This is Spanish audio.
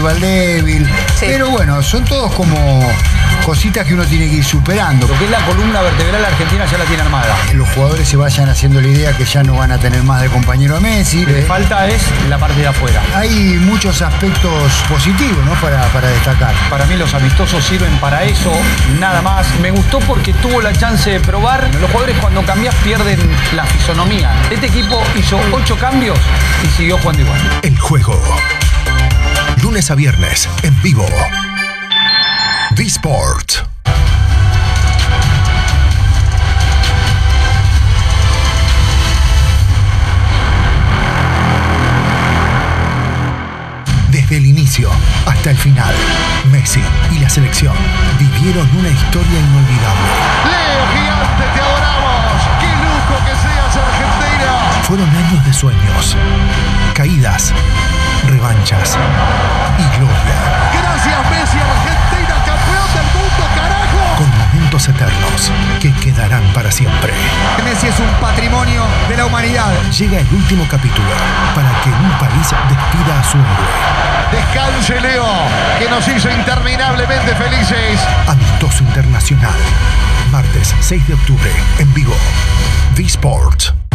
rival débil. Sí. Pero bueno, son todos como cositas que uno tiene que ir superando. Lo que es la columna vertebral argentina ya la tiene armada. Los jugadores se vayan haciendo la idea que ya no van a tener más de compañero a Messi. Lo que falta es la parte de afuera. Hay muchos aspectos positivos, ¿no? para destacar. Para mí los amistosos sirven para eso, nada más. Me gustó porque tuvo la chance de probar. Los jugadores cuando cambias pierden la fisonomía. Este equipo hizo 8 cambios y siguió jugando igual. El juego. Lunes a viernes, en vivo. V-Sport. Desde el inicio hasta el final, Messi y la selección vivieron una historia inolvidable. Leo Gigante, te adoramos. ¡Qué lujo que seas Argentina! Fueron años de sueños, caídas, revanchas y gloria. Gracias Messi, Argentina, campeón del mundo, carajo. Con momentos eternos que quedarán para siempre. Messi es un patrimonio de la humanidad. Llega el último capítulo para que un país despida a su héroe. Descanse Leo, que nos hizo interminablemente felices. Amistoso Internacional. Martes 6 de octubre, en vivo. V-Sport.